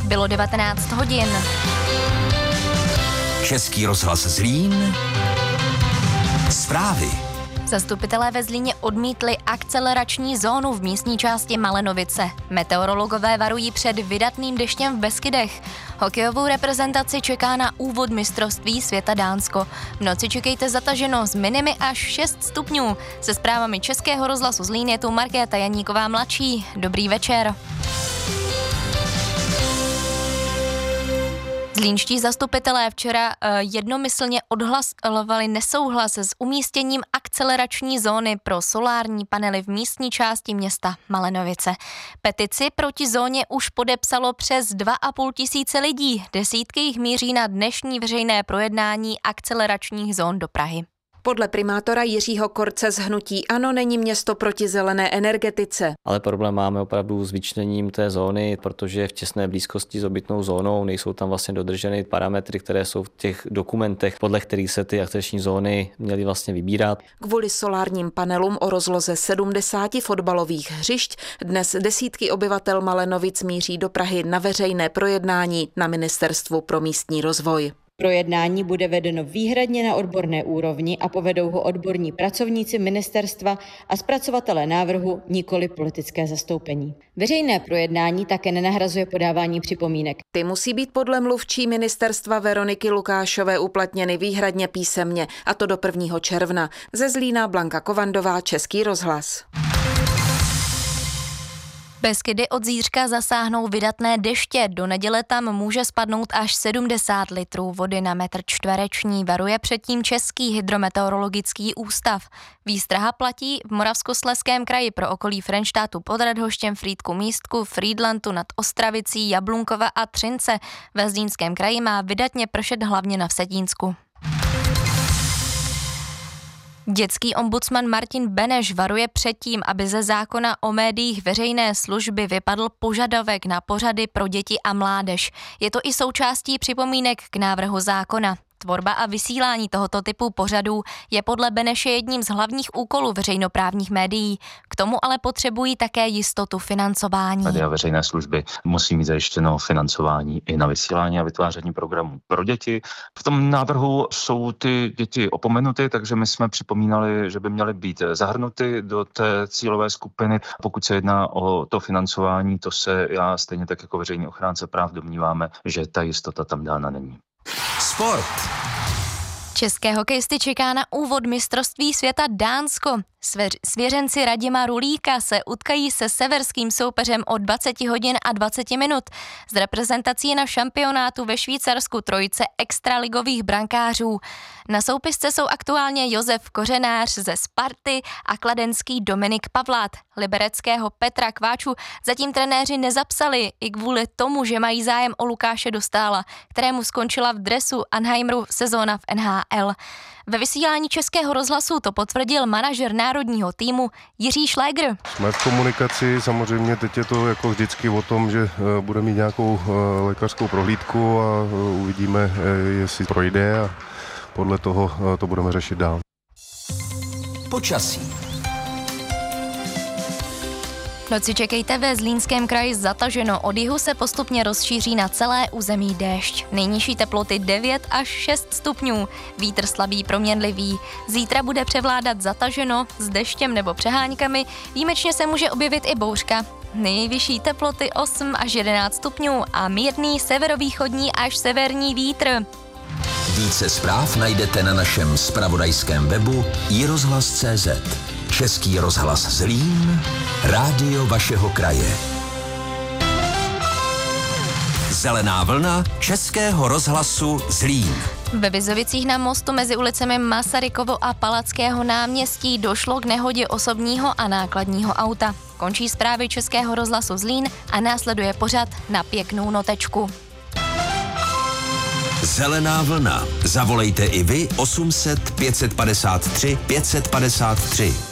Bylo 19 hodin. Český rozhlas Zlín. Zprávy. Zastupitelé ve Zlíně odmítli akcelerační zónu v místní části Malenovice. Meteorologové varují před vydatným deštěm v Beskydech. Hokejovou reprezentaci čeká na úvod mistrovství světa Dánsko. V noci čekejte zataženo s minimy až 6 stupňů. Se zprávami Českého rozhlasu Zlín je tu Markéta Janíková mladší. Dobrý večer. Zlínští zastupitelé včera jednomyslně odhlasovali nesouhlas s umístěním akcelerační zóny pro solární panely v místní části města Malenovice. Petici proti zóně už podepsalo přes 2,5 tisíce lidí. Desítky jich míří na dnešní veřejné projednání akceleračních zón do Prahy. Podle primátora Jiřího Korce z hnutí ANO není město proti zelené energetice. Ale problém máme opravdu s vyčleněním té zóny, protože v těsné blízkosti s obytnou zónou nejsou tam vlastně dodrženy parametry, které jsou v těch dokumentech, podle kterých se ty akcelerační zóny měly vlastně vybírat. Kvůli solárním panelům o rozloze 70 fotbalových hřišť dnes desítky obyvatel Malenovic míří do Prahy na veřejné projednání na Ministerstvu pro místní rozvoj. Projednání bude vedeno výhradně na odborné úrovni a povedou ho odborní pracovníci ministerstva a zpracovatelé návrhu, nikoli politické zastoupení. Veřejné projednání také nenahrazuje podávání připomínek. Ty musí být podle mluvčí ministerstva Veroniky Lukášové uplatněny výhradně písemně, a to do 1. června. Ze Zlína Blanka Kovandová, Český rozhlas. Beskydy od zítřka zasáhnou vydatné deště. Do neděle tam může spadnout až 70 litrů vody na metr čtvereční, varuje předtím Český hydrometeorologický ústav. Výstraha platí v Moravskoslezském kraji pro okolí Frenštátu pod Radhoštěm, Frýdku Místku, Frýdlantu nad Ostravicí, Jablunkova a Třince. Ve Zlínském kraji má vydatně pršet hlavně na Vsetínsku. Dětský ombudsman Martin Beneš varuje před tím, aby ze zákona o médiích veřejné služby vypadl požadavek na pořady pro děti a mládež. Je to i součástí připomínek k návrhu zákona. Tvorba a vysílání tohoto typu pořadů je podle Beneše jedním z hlavních úkolů veřejnoprávních médií. K tomu ale potřebují také jistotu financování. Tady a veřejné služby musí mít zajištěno financování i na vysílání a vytváření programů pro děti. V tom návrhu jsou ty děti opomenuty, takže my jsme připomínali, že by měly být zahrnuty do té cílové skupiny. Pokud se jedná o to financování, to se já stejně tak jako veřejný ochránce práv domníváme, že ta jistota tam dána není. Sport. České hokejisty čeká na úvod mistrovství světa Dánsko. Svěřenci Radima Rulíka se utkají se severským soupeřem o 20 hodin a 20 minut. Z reprezentací na šampionátu ve Švýcarsku trojice extraligových brankářů. Na soupisce jsou aktuálně Josef Kořenář ze Sparty a kladenský Dominik Pavlát. Libereckého Petra Kváču zatím trenéři nezapsali i kvůli tomu, že mají zájem o Lukáše Dostála, kterému skončila v dresu Anheimeru sezóna v NHL. Ve vysílání Českého rozhlasu to potvrdil manažer národního týmu Jiří Šlégr. Jsme v komunikaci, samozřejmě teď je to jako vždycky o tom, že bude mít nějakou lékařskou prohlídku a uvidíme, jestli projde a podle toho to budeme řešit dál. Počasí. V noci čekejte ve Zlínském kraji zataženo, od jihu se postupně rozšíří na celé území déšť. Nejnižší teploty 9 až 6 stupňů, vítr slabý proměnlivý. Zítra bude převládat zataženo s deštěm nebo přeháňkami, výjimečně se může objevit i bouřka. Nejvyšší teploty 8 až 11 stupňů a mírný severovýchodní až severní vítr. Více zpráv najdete na našem zpravodajském webu iRozhlas.cz. Český rozhlas Zlín, rádio vašeho kraje. Zelená vlna Českého rozhlasu Zlín. Ve Vizovicích na mostu mezi ulicemi Masarykovo a Palackého náměstí došlo k nehodě osobního a nákladního auta. Končí zprávy Českého rozhlasu Zlín a následuje pořad Na pěknou notečku. Zelená vlna. Zavolejte i vy 800 553 553.